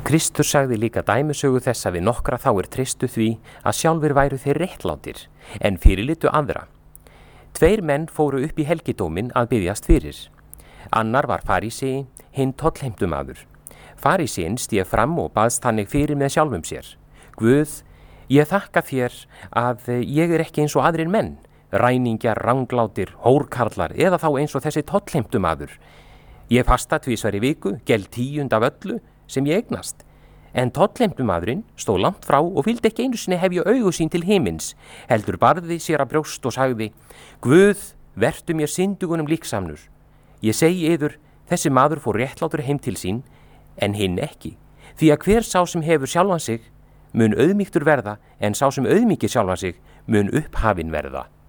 Kristur sagði líka dæmisögu þess að við nokkra þáir treystu því að sjálfur væru þeir réttlátir, en fyrirlitu aðra. 2 menn fóru upp í helgidóminn að biðjast fyrir. Annar var farísei, hinn tollheimtumaður. Faríseinn stíg fram og baðst þannig fyrir með sjálfum sér. Guð, ég þakka þér að ég ekki eins og aðrir menn, ræningjar, ranglátir, hórkarlar eða þá eins og þessi tollheimtumaður. Ég fasta 2 í viku, geld 10 af öllu sem ég eignast. En tollheimtumaðurinn stóð langt frá og vildi ekki einu sinni hefja augu sín til himins, heldur barði sér að brjóst og sagði: Guð, vertu mér syndugunum líksamnur. Ég segi yður, þessi maður fór réttlátur heim til sín, en hinn ekki. Því að hver sá sem hefur sjálfan sig mun auðmýktur verða, en sá sem auðmýkir sjálfan sig mun upphafinn verða.